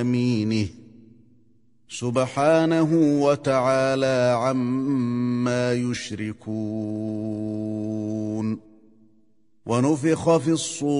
يمينه سبحانه وتعالى عما يشركون. ونفخ في الصور